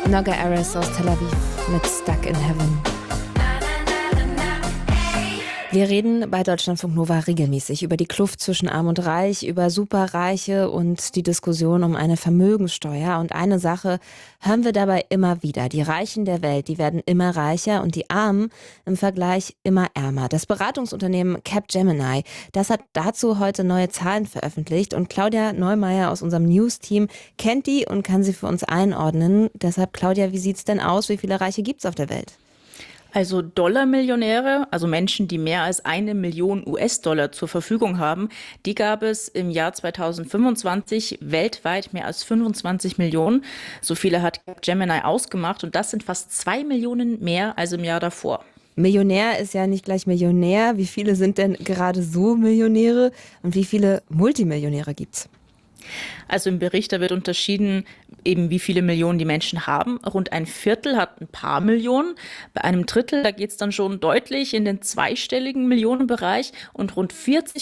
Noga Erez aus Tel Aviv mit Stuck in Heaven. Wir reden bei Deutschlandfunk Nova regelmäßig über die Kluft zwischen Arm und Reich, über Superreiche und die Diskussion um eine Vermögenssteuer. Und eine Sache hören wir dabei immer wieder. Die Reichen der Welt, die werden immer reicher und die Armen im Vergleich immer ärmer. Das Beratungsunternehmen Capgemini, das hat dazu heute neue Zahlen veröffentlicht. Und Claudia Neumeier aus unserem News-Team kennt die und kann sie für uns einordnen. Deshalb, Claudia, wie sieht's denn aus? Wie viele Reiche gibt's auf der Welt? Also Dollarmillionäre, also Menschen, die mehr als 1 Million US-Dollar zur Verfügung haben, die gab es im Jahr 2025 weltweit mehr als 25 Millionen. So viele hat Gemini ausgemacht und das sind fast 2 Millionen mehr als im Jahr davor. Millionär ist ja nicht gleich Millionär. Wie viele sind denn gerade so Millionäre und wie viele Multimillionäre gibt's? Also im Bericht, da wird unterschieden, eben wie viele Millionen die Menschen haben. Rund ein Viertel hat ein paar Millionen. Bei einem Drittel, da geht es dann schon deutlich in den zweistelligen Millionenbereich. Und rund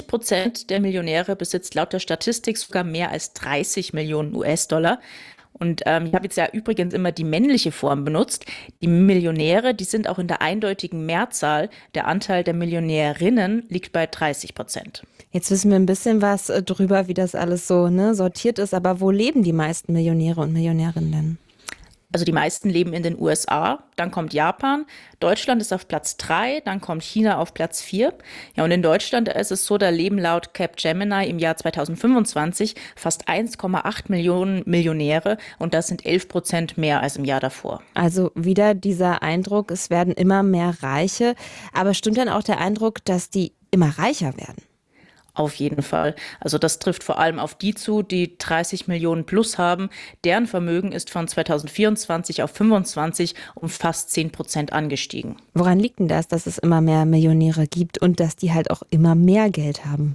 40% der Millionäre besitzt laut der Statistik sogar mehr als 30 Millionen US-Dollar. Und ich habe jetzt ja übrigens immer die männliche Form benutzt. Die Millionäre, die sind auch in der eindeutigen Mehrzahl. Der Anteil der Millionärinnen liegt bei 30%. Jetzt wissen wir ein bisschen was drüber, wie das alles so sortiert ist. Aber wo leben die meisten Millionäre und Millionärinnen denn? Also die meisten leben in den USA, dann kommt Japan, Deutschland ist auf Platz 3, dann kommt China auf Platz 4. Ja, und in Deutschland ist es so, da leben laut Capgemini im Jahr 2025 fast 1,8 Millionen Millionäre und das sind 11% mehr als im Jahr davor. Also wieder dieser Eindruck, es werden immer mehr Reiche. Aber stimmt dann auch der Eindruck, dass die immer reicher werden? Auf jeden Fall. Also das trifft vor allem auf die zu, die 30 Millionen plus haben. Deren Vermögen ist von 2024 auf 25 um fast 10% angestiegen. Woran liegt denn das, dass es immer mehr Millionäre gibt und dass die halt auch immer mehr Geld haben?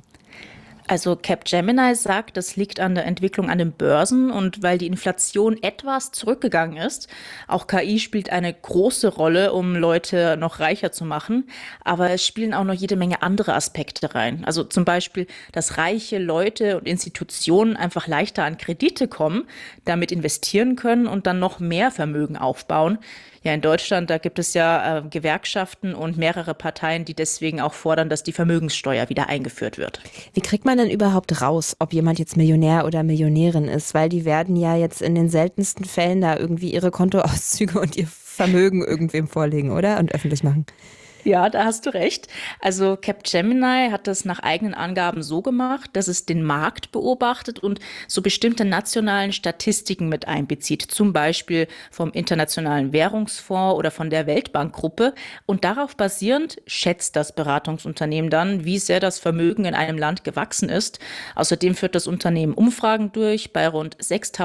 Also Capgemini sagt, das liegt an der Entwicklung an den Börsen und weil die Inflation etwas zurückgegangen ist. Auch KI spielt eine große Rolle, um Leute noch reicher zu machen. Aber es spielen auch noch jede Menge andere Aspekte rein. Also zum Beispiel, dass reiche Leute und Institutionen einfach leichter an Kredite kommen, damit investieren können und dann noch mehr Vermögen aufbauen. Ja, in Deutschland, da gibt es ja Gewerkschaften und mehrere Parteien, die deswegen auch fordern, dass die Vermögenssteuer wieder eingeführt wird. Wie kriegt man denn überhaupt raus, ob jemand jetzt Millionär oder Millionärin ist? Weil die werden ja jetzt in den seltensten Fällen da irgendwie ihre Kontoauszüge und ihr Vermögen irgendwem vorlegen, oder? Und öffentlich machen. Ja, da hast du recht. Also Capgemini hat das nach eigenen Angaben so gemacht, dass es den Markt beobachtet und so bestimmte nationalen Statistiken mit einbezieht. Zum Beispiel vom Internationalen Währungsfonds oder von der Weltbankgruppe. Und darauf basierend schätzt das Beratungsunternehmen dann, wie sehr das Vermögen in einem Land gewachsen ist. Außerdem führt das Unternehmen Umfragen durch bei rund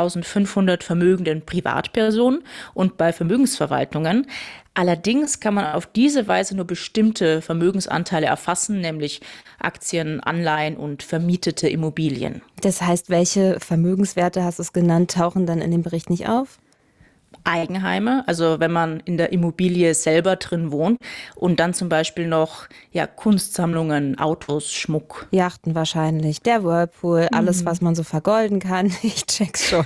6.500 vermögenden Privatpersonen und bei Vermögensverwaltungen. Allerdings kann man auf diese Weise nur bestimmte Vermögensanteile erfassen, nämlich Aktien, Anleihen und vermietete Immobilien. Das heißt, welche Vermögenswerte, hast du es genannt, tauchen dann in dem Bericht nicht auf? Eigenheime, also wenn man in der Immobilie selber drin wohnt und dann zum Beispiel noch Kunstsammlungen, Autos, Schmuck. Yachten wahrscheinlich, der Whirlpool, alles, was man so vergolden kann. Ich check's schon.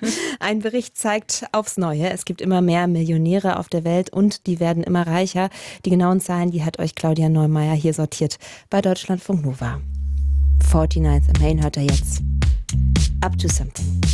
Ein Bericht zeigt aufs Neue, es gibt immer mehr Millionäre auf der Welt und die werden immer reicher. Die genauen Zahlen, die hat euch Claudia Neumeier hier sortiert bei Deutschlandfunk Nova. 49th Main hört er jetzt. Up to Something.